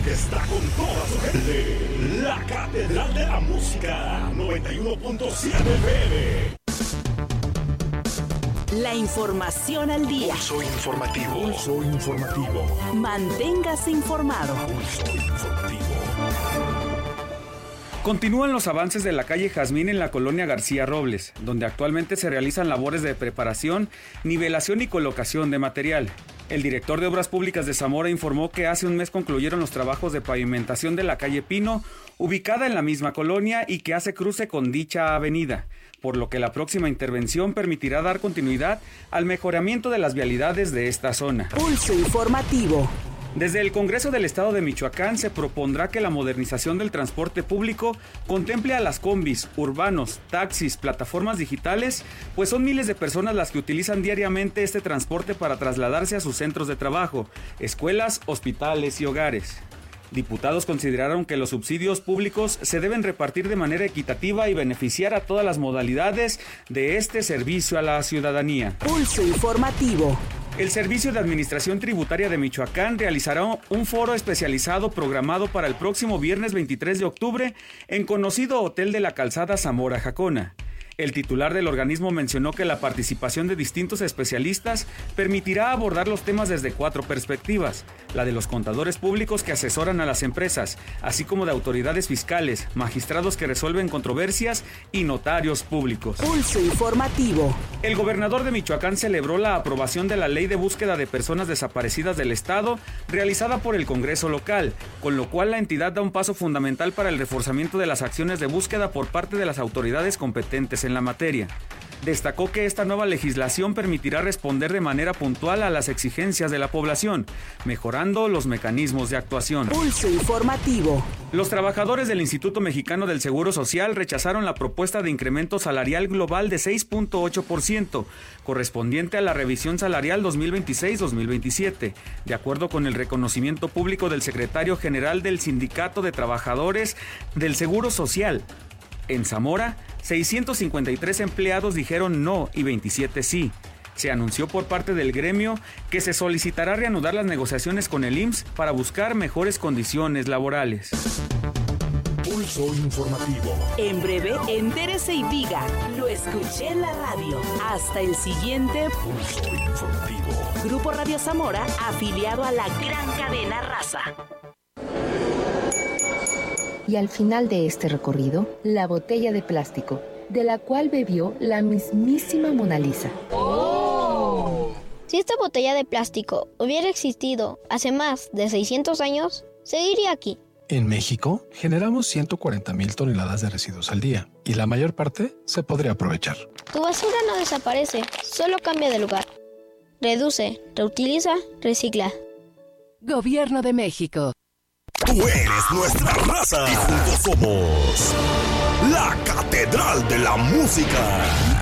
que está con toda su gente. La Catedral de la Música, 91.7 FM. La información al día. Pulso informativo. Pulso informativo. Manténgase informado. Pulso informativo. Continúan los avances de la calle Jazmín en la colonia García Robles, donde actualmente se realizan labores de preparación, nivelación y colocación de material. El director de Obras Públicas de Zamora informó que hace un mes concluyeron los trabajos de pavimentación de la calle Pino, ubicada en la misma colonia y que hace cruce con dicha avenida, por lo que la próxima intervención permitirá dar continuidad al mejoramiento de las vialidades de esta zona. Pulso informativo. Desde el Congreso del Estado de Michoacán se propondrá que la modernización del transporte público contemple a las combis, urbanos, taxis, plataformas digitales, pues son miles de personas las que utilizan diariamente este transporte para trasladarse a sus centros de trabajo, escuelas, hospitales y hogares. Diputados consideraron que los subsidios públicos se deben repartir de manera equitativa y beneficiar a todas las modalidades de este servicio a la ciudadanía. Pulso informativo. El Servicio de Administración Tributaria de Michoacán realizará un foro especializado programado para el próximo viernes 23 de octubre en conocido Hotel de la Calzada Zamora Jacona. El titular del organismo mencionó que la participación de distintos especialistas permitirá abordar los temas desde 4 perspectivas: la de los contadores públicos que asesoran a las empresas, así como de autoridades fiscales, magistrados que resuelven controversias y notarios públicos. Pulso informativo. El gobernador de Michoacán celebró la aprobación de la Ley de Búsqueda de Personas Desaparecidas del Estado, realizada por el Congreso local, con lo cual la entidad da un paso fundamental para el reforzamiento de las acciones de búsqueda por parte de las autoridades competentes en la materia. Destacó que esta nueva legislación permitirá responder de manera puntual a las exigencias de la población, mejorando los mecanismos de actuación. Pulso informativo. Los trabajadores del Instituto Mexicano del Seguro Social rechazaron la propuesta de incremento salarial global de 6.8%, correspondiente a la revisión salarial 2026-2027, de acuerdo con el reconocimiento público del secretario general del Sindicato de Trabajadores del Seguro Social. En Zamora, 653 empleados dijeron no y 27 sí. Se anunció por parte del gremio que se solicitará reanudar las negociaciones con el IMSS para buscar mejores condiciones laborales. Pulso informativo. En breve, entérese y diga, lo escuché en la radio. Hasta el siguiente Pulso informativo. Grupo Radio Zamora, afiliado a la gran cadena Raza. Y al final de este recorrido, la botella de plástico, de la cual bebió la mismísima Mona Lisa. ¡Oh! Si esta botella de plástico hubiera existido hace más de 600 años, seguiría aquí. En México, generamos 140,000 toneladas de residuos al día, y la mayor parte se podría aprovechar. Tu basura no desaparece, solo cambia de lugar. Reduce, reutiliza, recicla. Gobierno de México. Tú eres nuestra raza y juntos somos la Catedral de la Música.